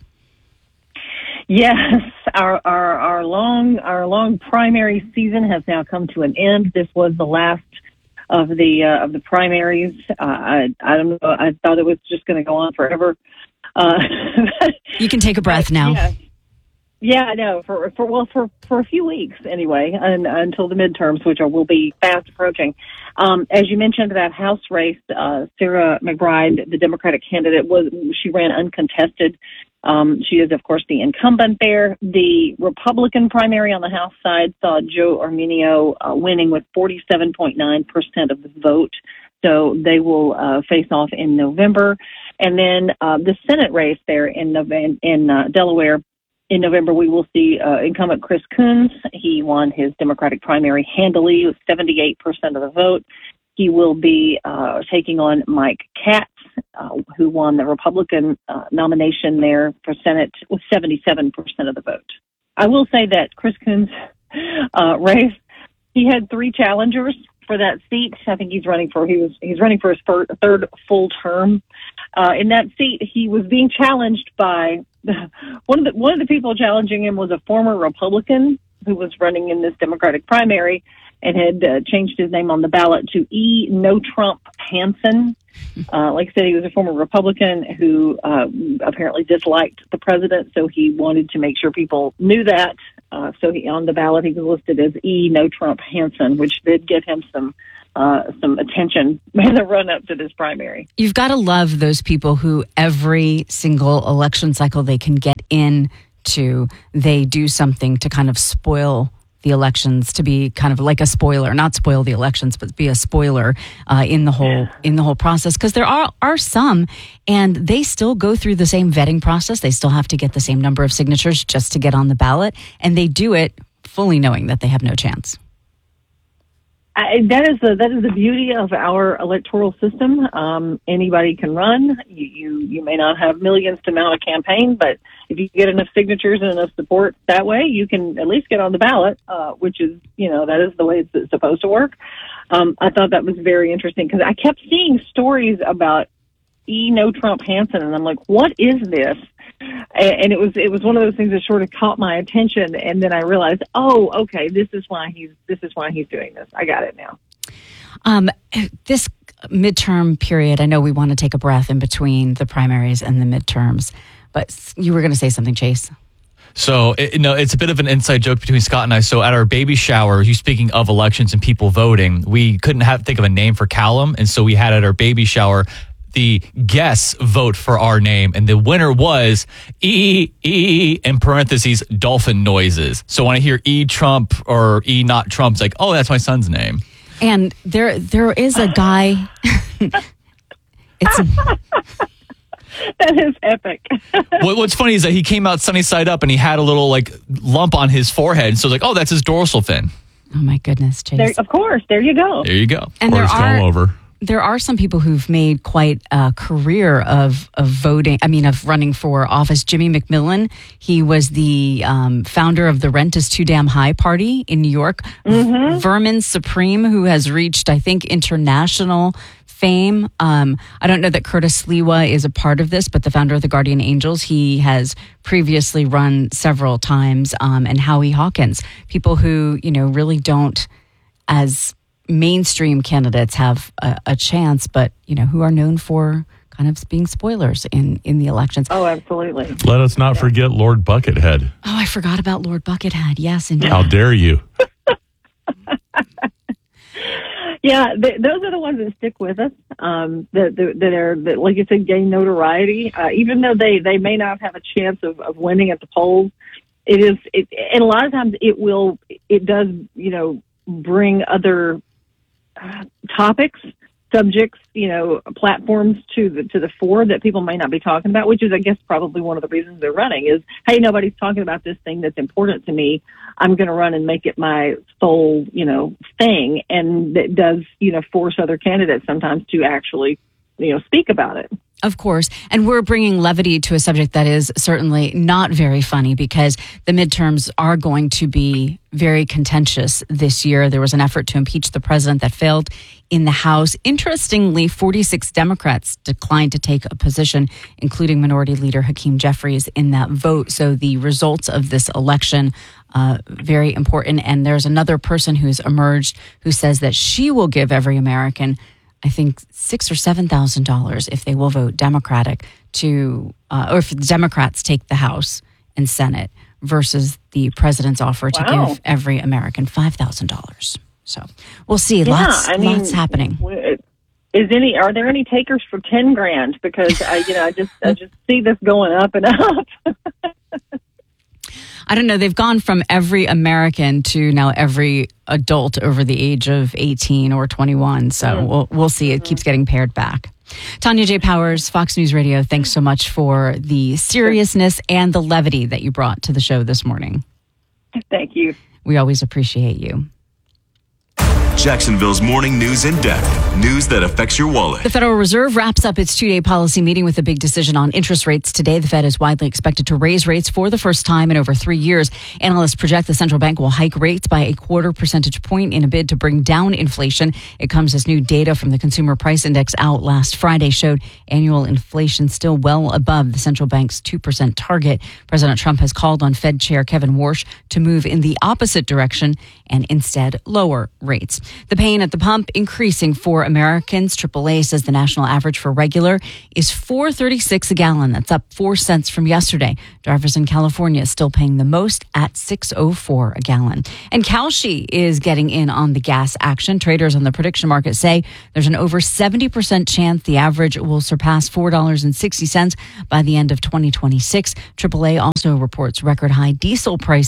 Yes, our, our our long our long primary season has now come to an end. This was the last of the uh, of the primaries. Uh, I I don't know. I thought it was just going to go on forever. Uh, you can take a breath now. Yeah. Yeah, I know. For for well, for, for a few weeks anyway, and, until the midterms, which are, will be fast approaching. Um, as you mentioned, that House race, uh, Sarah McBride, the Democratic candidate, was she ran uncontested. Um, she is, of course, the incumbent there. The Republican primary on the House side saw Joe Arminio uh, winning with forty-seven point nine percent of the vote. So they will uh, face off in November, and then uh, the Senate race there in November, in uh, Delaware. In November, we will see uh, incumbent Chris Coons. He won his Democratic primary handily with seventy-eight percent of the vote. He will be uh, taking on Mike Katz, uh, who won the Republican uh, nomination there for Senate with seventy-seven percent of the vote. I will say that Chris Coons' uh, race, he had three challengers for that seat. I think he's running for he was he's running for his third, third full term. Uh, in that seat, he was being challenged by one of the one of the people challenging him was a former Republican who was running in this Democratic primary and had uh, changed his name on the ballot to E. No Trump Hansen. Uh, like I said, he was a former Republican who uh, apparently disliked the president, so he wanted to make sure people knew that. Uh, so he, on the ballot, he was listed as E. No Trump Hansen, which did get him some uh, some attention in the run-up to this primary. You've got to love those people who every single election cycle they can get in to, they do something to kind of spoil the elections to be kind of like a spoiler, not spoil the elections, but be a spoiler uh, in the whole in the whole process. Because there are are some, and they still go through the same vetting process. They still have to get the same number of signatures just to get on the ballot, and they do it fully knowing that they have no chance. I, that is the that is the beauty of our electoral system. Um, anybody can run. You, you you may not have millions to mount a campaign, but if you get enough signatures and enough support that way, you can at least get on the ballot, uh, which is, you know, that is the way it's supposed to work. Um, I thought that was very interesting because I kept seeing stories about E. No Trump Hansen, and I'm like, what is this? And it was it was one of those things that sort of caught my attention, and then I realized, oh, okay, this is why he's this is why he's doing this. I got it now. Um, this midterm period, I know we want to take a breath in between the primaries and the midterms, but you were going to say something, Chase. So, it, no, it's a bit of an inside joke between Scott and I. So at our baby shower, you speaking of elections and people voting, we couldn't have think of a name for Callum, and so we had at our baby shower the guests vote for our name, and the winner was E, E, in parentheses, dolphin noises. So when I hear E Trump or E not Trump, it's like, oh, that's my son's name. And there, there is a guy. it's a, that is epic. what, what's funny is that he came out sunny side up, and he had a little like lump on his forehead. So like, oh, that's his dorsal fin. Oh my goodness, Chase. There, of course, there you go. There you go. And or there it's are all over. There are some people who've made quite a career of of voting. I mean, of running for office. Jimmy McMillan, he was the um, founder of the Rent is Too Damn High party in New York. Mm-hmm. Vermin Supreme, who has reached, I think, international fame. Um, I don't know that Curtis Sliwa is a part of this, but the founder of the Guardian Angels, he has previously run several times. Um, and Howie Hawkins, people who, you know, really don't, as mainstream candidates, have a, a chance, but, you know, who are known for kind of being spoilers in, in the elections. Oh, absolutely. Let us not forget Lord Buckethead. Oh, I forgot about Lord Buckethead. Yes, indeed. How dare you? Yeah, th- those are the ones that stick with us. Um, that, that, that are, that, like you said, gain notoriety. Uh, even though they, they may not have a chance of, of winning at the polls, it is, it, and a lot of times it will, it does, you know, bring other uh, topics, subjects, you know, platforms to the to the fore that people may not be talking about, which is, I guess, probably one of the reasons they're running is, hey, nobody's talking about this thing that's important to me. I'm going to run and make it my sole, you know, thing. And that does, you know, force other candidates sometimes to actually, you know, speak about it. Of course. And we're bringing levity to a subject that is certainly not very funny because the midterms are going to be very contentious this year. There was an effort to impeach the president that failed in the House. Interestingly, forty-six Democrats declined to take a position, including Minority Leader Hakeem Jeffries, in that vote. So the results of this election, uh, very important. And there's another person who's emerged who says that she will give every American, I think, six or seven thousand dollars if they will vote Democratic to, uh, or if the Democrats take the House and Senate, versus the president's offer to Wow. give every American five thousand dollars. So we'll see. Yeah, lots, I mean, lots happening. Is any are there any takers for ten grand? Because I, you know, I just I just see this going up and up. I don't know. They've gone from every American to now every adult over the age of eighteen or twenty-one. So mm-hmm. we'll we'll see. It keeps getting pared back. Tanya J. Powers, Fox News Radio, thanks so much for the seriousness and the levity that you brought to the show this morning. Thank you. We always appreciate you. Jacksonville's morning news in depth. News that affects your wallet. The Federal Reserve wraps up its two-day policy meeting with a big decision on interest rates today. The Fed is widely expected to raise rates for the first time in over three years. Analysts project the central bank will hike rates by a quarter percentage point in a bid to bring down inflation. It comes as new data from the Consumer Price Index out last Friday showed annual inflation still well above the central bank's two percent target. President Trump has called on Fed Chair Kevin Warsh to move in the opposite direction and instead lower rates. The pain at the pump increasing for Americans. triple A says the national average for regular is four thirty-six a gallon. That's up four cents from yesterday. Drivers in California still paying the most at six oh four a gallon. And Kalshi is getting in on the gas action. Traders on the prediction market say there's an over seventy percent chance the average will surpass four dollars and sixty cents by the end of twenty twenty-six. triple A also reports record high diesel prices.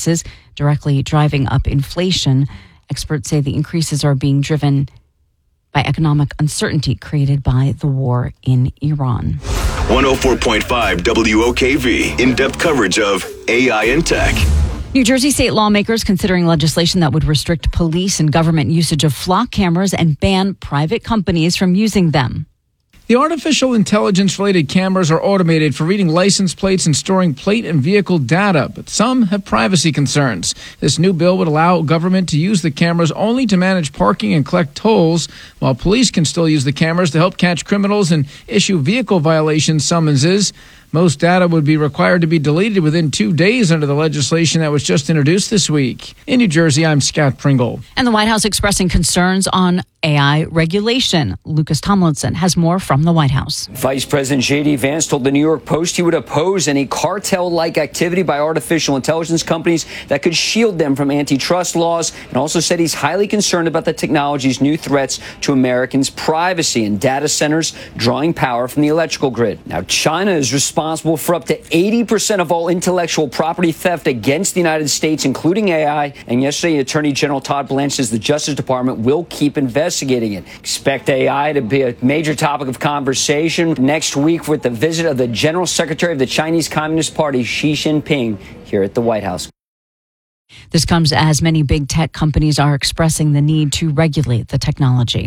directly driving up inflation. Experts say the increases are being driven by economic uncertainty created by the war in Iran. one oh four point five W O K V, in-depth coverage of A I and tech. New Jersey state lawmakers considering legislation that would restrict police and government usage of flock cameras and ban private companies from using them. The artificial intelligence-related cameras are automated for reading license plates and storing plate and vehicle data, but some have privacy concerns. This new bill would allow government to use the cameras only to manage parking and collect tolls, while police can still use the cameras to help catch criminals and issue vehicle violation summonses. Most data would be required to be deleted within two days under the legislation that was just introduced this week. In New Jersey, I'm Scott Pringle. And the White House expressing concerns on A I regulation. Lucas Tomlinson has more from the White House. Vice President J D. Vance told the New York Post he would oppose any cartel-like activity by artificial intelligence companies that could shield them from antitrust laws, and also said he's highly concerned about the technology's new threats to Americans' privacy and data centers drawing power from the electrical grid. Now, China is responsible responsible for up to eighty percent of all intellectual property theft against the United States, including A I. And yesterday, Attorney General Todd Blanche says the Justice Department will keep investigating it. Expect A I to be a major topic of conversation next week with the visit of the General Secretary of the Chinese Communist Party, Xi Jinping, here at the White House. This comes as many big tech companies are expressing the need to regulate the technology.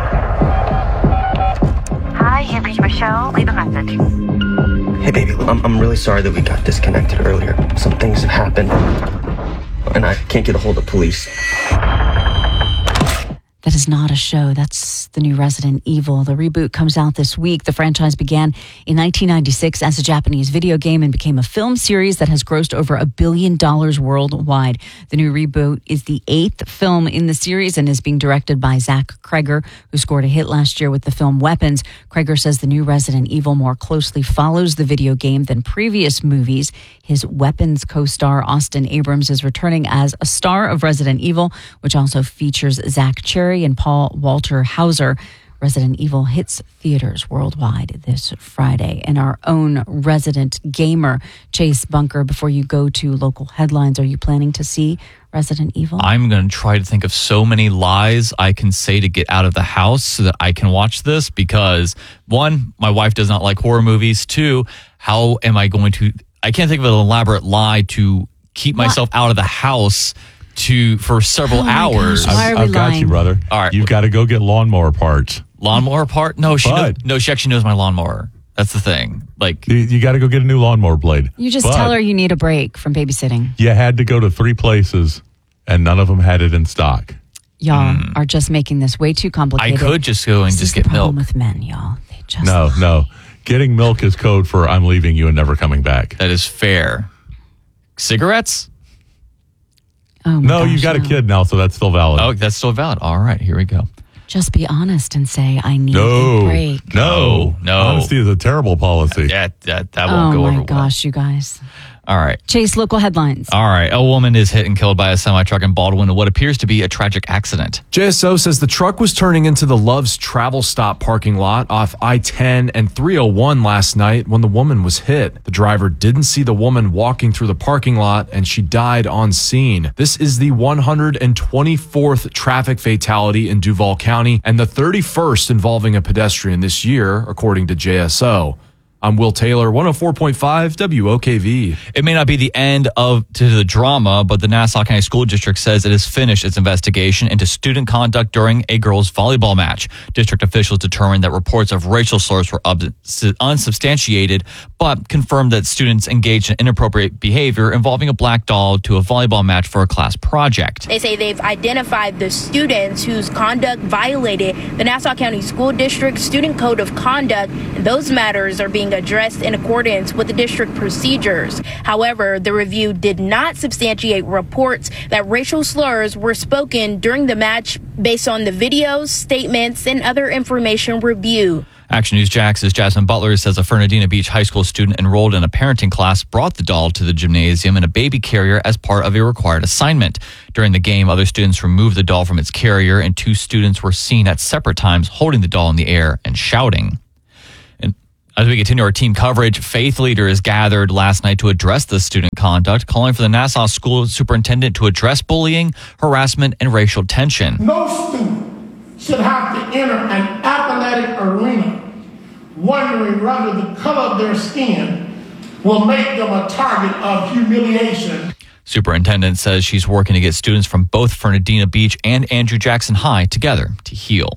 Hi, you've reached Michelle. Leave a message. Hey, baby, I'm, I'm really sorry that we got disconnected earlier. Some things have happened, and I can't get a hold of police. That is not a show. That's the new Resident Evil. The reboot comes out this week. The franchise began in nineteen ninety-six as a Japanese video game and became a film series that has grossed over a billion dollars worldwide. The new reboot is the eighth film in the series and is being directed by Zach Kreger, who scored a hit last year with the film Weapons. Kreger says the new Resident Evil more closely follows the video game than previous movies. His Weapons co-star Austin Abrams is returning as a star of Resident Evil, which also features Zach Cherry and Paul Walter Hauser. Resident Evil hits theaters worldwide this Friday. And our own resident gamer, Chase Bunker, before you go to local headlines, are you planning to see Resident Evil? I'm going to try to think of so many lies I can say to get out of the house so that I can watch this because, one, my wife does not like horror movies. Two, how am I going to... I can't think of an elaborate lie to keep myself what? out of the house to for several oh hours. Gosh, why are we I've got lying? you, brother. All right. You've got to go get lawnmower parts. Lawnmower part? No, she knows, But- no, she actually knows my lawnmower. That's the thing. Like You, you got to go get a new lawnmower blade. You just But tell her you need a break from babysitting. You had to go to three places, and none of them had it in stock. Y'all are just making this way too I complicated. could just go and This just is the get problem milk. with men, y'all. They just No, no. Getting milk is code for I'm leaving you and never coming back. That is fair. Cigarettes? Oh my No, gosh, you got a no. kid now, so that's still valid. Oh, that's still valid. All right, here we go. Just be honest and say I need a No, break. no, No. Honesty is a terrible policy. Yeah, that, that Oh won't go my over well. gosh, you guys. All right. Chase, local headlines. All right. A woman is hit and killed by a semi-truck in Baldwin in what appears to be a tragic accident. J S O says the truck was turning into the Love's Travel Stop parking lot off I ten and three oh one last night when the woman was hit. The driver didn't see the woman walking through the parking lot and she died on scene. This is the one hundred twenty-fourth traffic fatality in Duval County and the thirty-first involving a pedestrian this year, according to J S O. I'm Will Taylor, one oh four point five W O K V. It may not be the end of to the drama, but the Nassau County School District says it has finished its investigation into student conduct during a girls' volleyball match. District officials determined that reports of racial slurs were unsubstantiated, but confirmed that students engaged in inappropriate behavior involving a black doll to a volleyball match for a class project. They say they've identified the students whose conduct violated the Nassau County School District Student Code of Conduct, and those matters are being addressed in accordance with the district procedures. However, the review did not substantiate reports that racial slurs were spoken during the match based on the videos, statements, and other information reviewed. Action News Jax's Jasmine Butler says a Fernandina Beach high school student enrolled in a parenting class brought the doll to the gymnasium in a baby carrier as part of a required assignment. During the game, other students removed the doll from its carrier, and two students were seen at separate times holding the doll in the air and shouting. As we continue our team coverage, faith leaders gathered last night to address the student conduct, calling for the Nassau school superintendent to address bullying, harassment, and racial tension. No student should have to enter an athletic arena wondering whether the color of their skin will make them a target of humiliation. Superintendent says she's working to get students from both Fernandina Beach and Andrew Jackson High together to heal.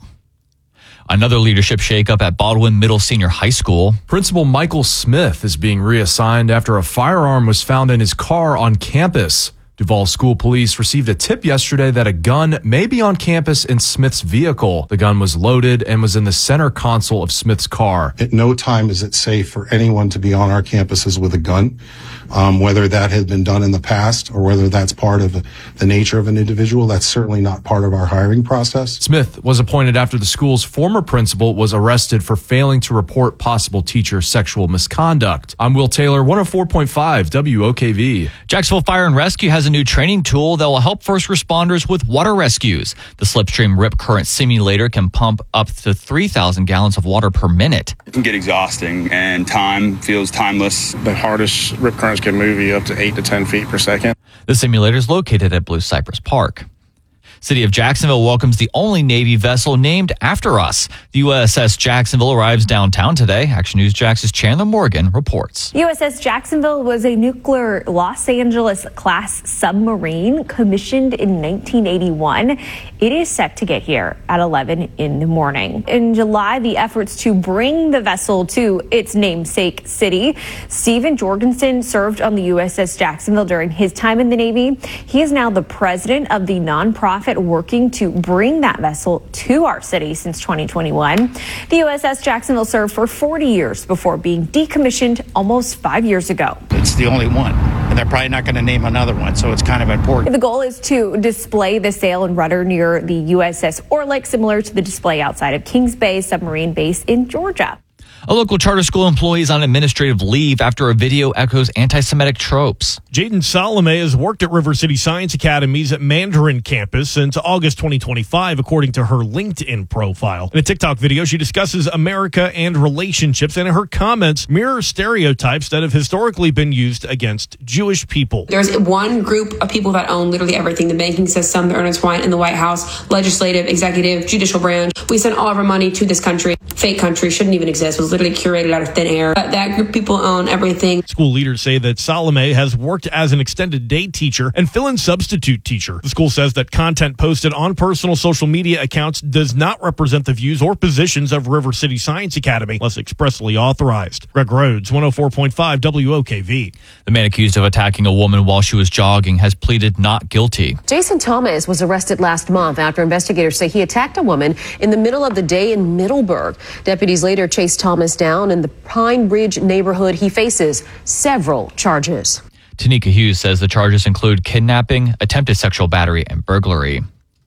Another leadership shakeup at Baldwin Middle Senior High School. Principal Michael Smith is being reassigned after a firearm was found in his car on campus. Duval School Police received a tip yesterday that a gun may be on campus in Smith's vehicle. The gun was loaded and was in the center console of Smith's car. At no time is it safe for anyone to be on our campuses with a gun, um, whether that has been done in the past or whether that's part of the nature of an individual. That's certainly not part of our hiring process. Smith was appointed after the school's former principal was arrested for failing to report possible teacher sexual misconduct. I'm Will Taylor, one oh four point five W O K V. Jacksonville Fire and Rescue has a new training tool that will help first responders with water rescues. The Slipstream Rip Current Simulator can pump up to three thousand gallons of water per minute. It can get exhausting and time feels timeless. The hardest rip currents can move you up to eight to ten feet per second. The simulator is located at Blue Cypress Park. City of Jacksonville welcomes the only Navy vessel named after us. The U S S Jacksonville arrives downtown today. Action News Jax's Chandler Morgan reports. U S S Jacksonville was a nuclear Los Angeles class submarine commissioned in nineteen eighty-one. It is set to get here at eleven in the morning. In July, the efforts to bring the vessel to its namesake city. Stephen Jorgensen served on the U S S Jacksonville during his time in the Navy. He is now the president of the nonprofit working to bring that vessel to our city since twenty twenty-one. The U S S Jacksonville served for forty years before being decommissioned almost five years ago. It's the only one, and they're probably not going to name another one, so it's kind of important. The goal is to display the sail and rudder near the U S S Orlick, similar to the display outside of Kings Bay submarine base in Georgia. A local charter school employee is on administrative leave after a video echoes anti-Semitic tropes. Jaden Salome has worked at River City Science Academy's Mandarin campus since August twenty twenty-five, according to her LinkedIn profile. In a TikTok video, she discusses America and relationships, and her comments mirror stereotypes that have historically been used against Jewish people. There's one group of people that own literally everything: the banking system, the intertwined in the White House, legislative, executive, judicial branch. We send all of our money to this country. Fake country, shouldn't even exist. It was literally curated out of thin air. But that group of people own everything. School leaders say that Salome has worked as an extended day teacher and fill-in substitute teacher. The school says that content posted on personal social media accounts does not represent the views or positions of River City Science Academy unless expressly authorized. Greg Rhodes, one oh four point five W O K V. The man accused of attacking a woman while she was jogging has pleaded not guilty. Jason Thomas was arrested last month after investigators say he attacked a woman in the middle of the day in Middleburg. Deputies later chased Thomas down in the Pine Ridge neighborhood. He faces several charges. Tanika Hughes says the charges include kidnapping, attempted sexual battery, and burglary.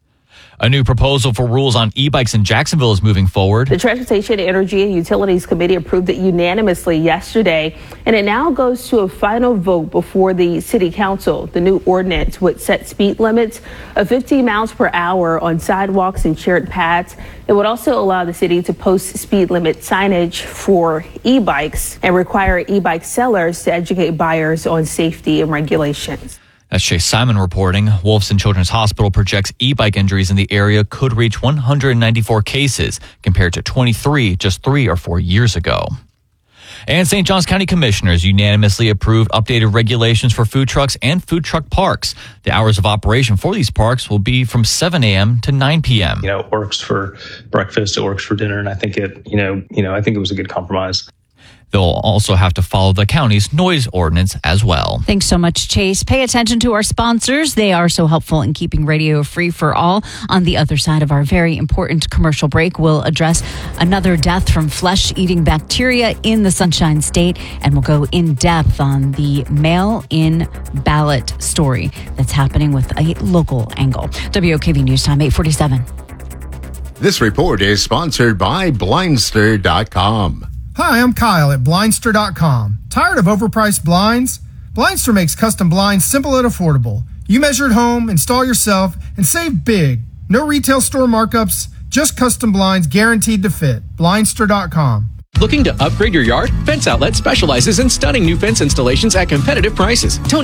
A new proposal for rules on e-bikes in Jacksonville is moving forward. The Transportation, Energy, and Utilities Committee approved it unanimously yesterday, and it now goes to a final vote before the City Council. The new ordinance would set speed limits of fifteen miles per hour on sidewalks and shared paths. It would also allow the city to post speed limit signage for e-bikes and require e-bike sellers to educate buyers on safety and regulations. That's Chase Simon reporting. Wolfson Children's Hospital projects e-bike injuries in the area could reach one hundred ninety-four cases compared to twenty-three just three or four years ago. And Saint Johns County commissioners unanimously approved updated regulations for food trucks and food truck parks. The hours of operation for these parks will be from seven a.m. to nine p.m. You know, it works for breakfast, it works for dinner, and I think it, you know, you know, I think it was a good compromise. They'll also have to follow the county's noise ordinance as well. Thanks so much, Chase. Pay attention to our sponsors. They are so helpful in keeping radio free for all. On the other side of our very important commercial break, we'll address another death from flesh-eating bacteria in the Sunshine State, and we'll go in depth on the mail-in ballot story that's happening with a local angle. W O K V News Time, eight forty-seven. This report is sponsored by Blindster dot com. Hi, I'm Kyle at Blindster dot com. Tired of overpriced blinds? Blindster makes custom blinds simple and affordable. You measure at home, install yourself, and save big. No retail store markups, just custom blinds guaranteed to fit. Blindster dot com. Looking to upgrade your yard? Fence Outlet specializes in stunning new fence installations at competitive prices. Tony